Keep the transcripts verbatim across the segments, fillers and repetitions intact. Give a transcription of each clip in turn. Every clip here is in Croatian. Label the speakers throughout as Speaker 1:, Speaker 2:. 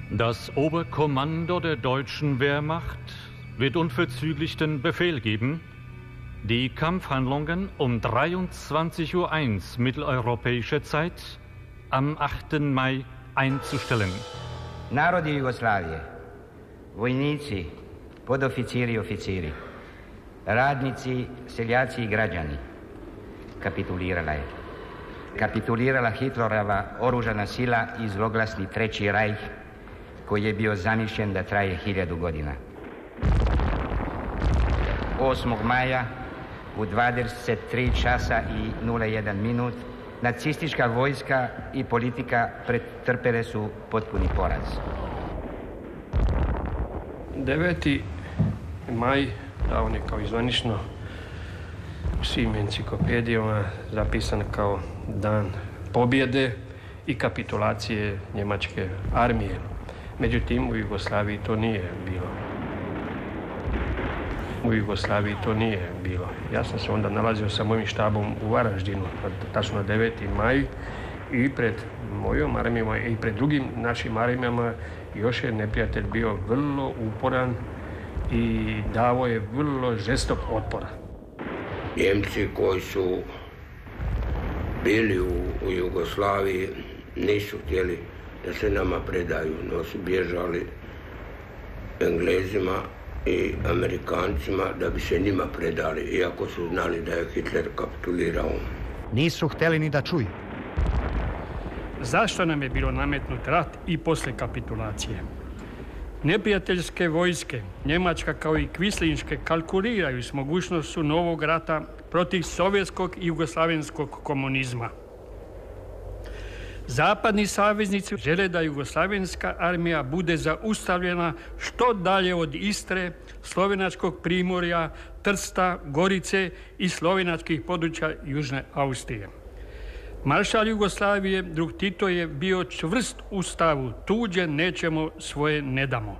Speaker 1: Das Oberkommando der deutschen Wehrmacht wird unverzüglich den Befehl geben, die Kampfhandlungen um dreiundzwanzig Uhr eins mitteleuropäischer Zeit am achten Mai einzustellen.
Speaker 2: Narodi Jugoslavije, vojnici, podoficiri i oficiri, radnici, seljaci i građani, kapitulirala je. Kapitulirala Hitlerova oružana sila i zloglasni Treći rajh, koji je bio zamišljen da traje hiljadu godina. osmog maja u dvadeset tri časa i nula jedan minut nacistička vojska i politika pretrpele su potpuni poraz.
Speaker 3: deveti maj, da on je kao izvanično u svim enciklopedijama zapisan kao dan pobjede i kapitulacije njemačke armije. Međutim, u Jugoslaviji to nije bilo. U Jugoslaviji to nije bilo. Ja sam se onda nalazio sa mojim štabom u Varaždinu, tačno deveti maj, i pred mojom armijom i pred drugim našim armijama još je neprijatelj bio vrlo uporan i davo je vrlo žestok otpor.
Speaker 4: Njemci koji su bili u, u Jugoslaviji nisu htjeli da se nama predaju, no su bježali Englezima i Amerikancima da bi se njima predali, iako su znali da je Hitler kapitulirao.
Speaker 5: Nisu htjeli ni da čuju.
Speaker 3: Zašto nam je bilo nametnut rat i posle kapitulacije? Neprijateljske vojske, Njemačka kao i kvislinške, kalkuliraju s mogućnošću novog rata protiv sovjetskog i jugoslavenskog komunizma. Zapadni saveznici žele da jugoslavenska armija bude zaustavljena što dalje od Istre, slovenačkog primorja, Trsta, Gorice i slovenačkih područja Južne Austrije. Maršal Jugoslavije, drug Tito, je bio čvrst u stavu: tuđe nećemo, svoje ne damo.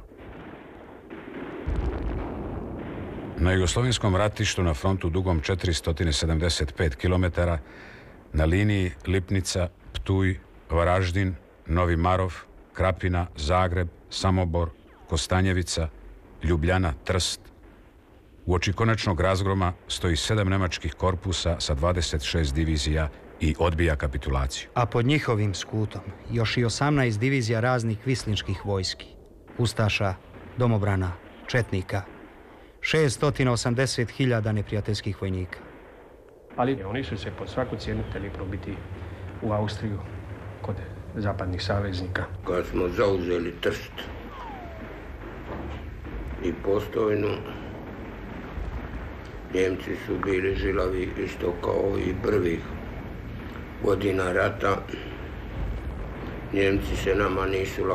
Speaker 6: Na jugoslovenskom ratištu na frontu dugom četiristo sedamdeset pet kilometara na liniji Lipnica, Ptuj, Varaždin, Novi Marov, Krapina, Zagreb, Samobor, Kostanjevica, Ljubljana, Trst, uoči konačnog razgroma stoji sedam nemačkih korpusa sa dvadeset šest divizija i odbija kapitulaciju.
Speaker 5: A pod njihovim skutom još i osamnaest divizija raznih kvislinških vojski, ustaša, domobrana, četnika, šesto osamdeset hiljada neprijateljskih vojnika.
Speaker 3: Ali oni su se pod svaku cijenu htjeli probiti u Austriju kod zapadnih saveznika.
Speaker 4: Kad smo zauzeli Trst i Postojnu, Njemci su bili žilavi isto kao i prvih godina rata. Njemci se nama nisu